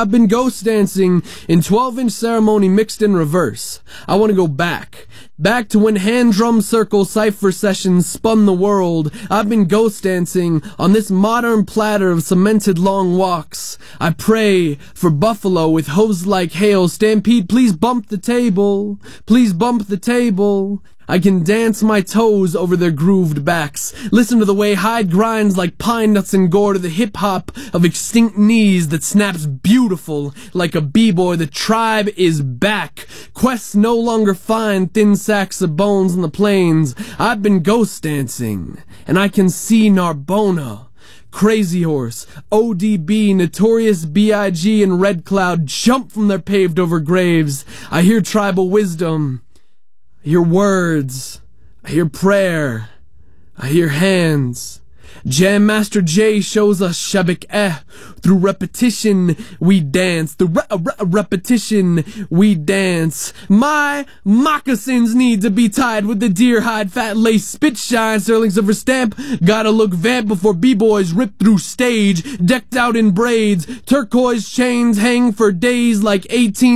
I've been ghost dancing in 12-inch ceremony mixed in reverse. I want to go back to when hand drum circle cipher sessions spun the world. I've been ghost dancing on this modern platter of cemented long walks. I pray for buffalo with hooves like hail. Stampede, please bump the table. Please bump the table. I can dance my toes over their grooved backs. Listen to the way hide grinds like pine nuts and gore to the hip-hop of extinct knees that snaps beautiful like a b-boy. The tribe is back. Quests no longer find thin sacks of bones on the plains. I've been ghost dancing, and I can see Narbona, Crazy Horse, ODB, Notorious B.I.G. and Red Cloud jump from their paved over graves. I hear tribal wisdom. I hear words. I hear prayer. I hear hands. Jam Master Jay shows us Shabik through repetition we dance. Through repetition we dance. My moccasins need to be tied with the deer hide, fat lace, spit shine, sterling silver stamp. Gotta look vamp before b-boys rip through stage, decked out in braids. Turquoise chains hang for days like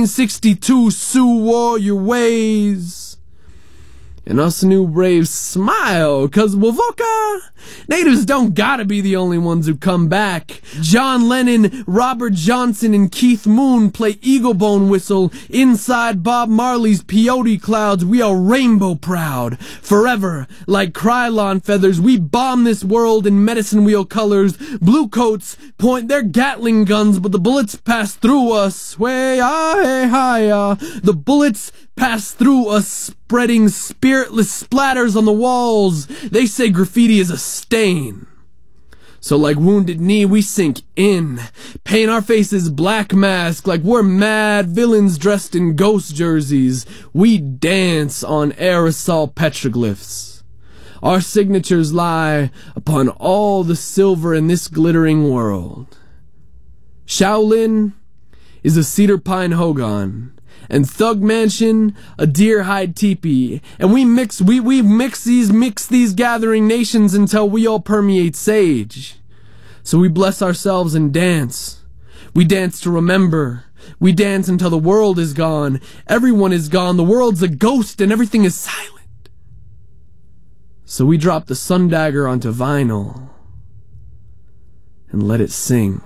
1862 Sioux warrior ways. And us new braves smile, 'cause Wovoka, natives don't gotta be the only ones who come back. John Lennon, Robert Johnson, and Keith Moon play eagle bone whistle inside Bob Marley's peyote clouds. We are rainbow proud, forever, like Krylon feathers. We bomb this world in medicine wheel colors. Blue coats point their Gatling guns, but the bullets pass through us. Way high, the bullets pass through us, spreading spiritless splatters on the walls. They say graffiti is a stain. So like Wounded Knee, we sink in, paint our faces black mask like we're mad villains dressed in ghost jerseys. We dance on aerosol petroglyphs. Our signatures lie upon all the silver in this glittering world. Shaolin is a cedar pine hogan, and Thug Mansion a deer hide teepee, and we mix these gathering nations until we all permeate sage. So we bless ourselves and dance. We dance to remember. We dance until the world is gone. Everyone is gone. The world's a ghost and everything is silent. So we drop the sun dagger onto vinyl and let it sing.